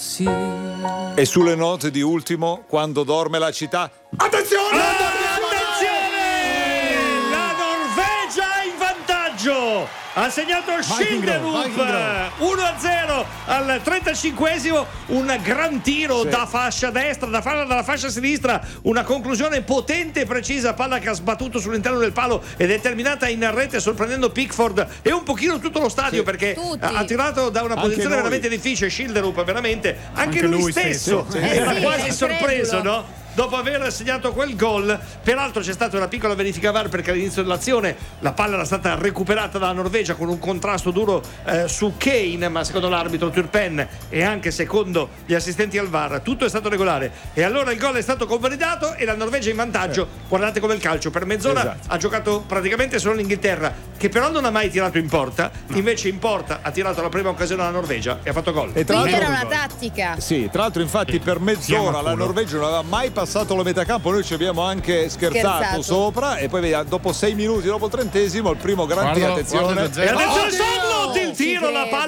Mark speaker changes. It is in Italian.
Speaker 1: sì.
Speaker 2: E sulle note di Ultimo, quando dorme la città. Attenzione!
Speaker 3: La Norvegia in vantaggio. Ha segnato Schilderup 1-0 al 35esimo, un gran tiro da fascia destra, dalla fascia sinistra, una conclusione potente e precisa, palla che ha sbattuto sull'interno del palo ed è terminata in rete sorprendendo Pickford e un pochino tutto lo stadio, perché ha tirato da una posizione veramente difficile Schilderup, veramente anche lui stesso era quasi sorpreso, no? Dopo aver segnato quel gol. Peraltro c'è stata una piccola verifica VAR, perché all'inizio dell'azione la palla era stata recuperata dalla Norvegia con un contrasto duro su Kane, ma secondo l'arbitro Turpen e anche secondo gli assistenti al VAR tutto è stato regolare, e allora il gol è stato convalidato e la Norvegia in vantaggio. Guardate come il calcio per mezz'ora ha giocato praticamente solo l'Inghilterra, che però non ha mai tirato in porta, invece in porta ha tirato la prima occasione alla Norvegia e ha fatto gol.
Speaker 2: E
Speaker 4: Quindi era una tattica.
Speaker 2: Sì, tra l'altro infatti per mezz'ora la Norvegia non aveva mai passato la metacampo, noi ci abbiamo anche scherzato sopra, e poi dopo 6 minuti, dopo il 30esimo, il primo gran tiro, attenzione.
Speaker 3: E attenzione, Sandlot, il tiro, la palla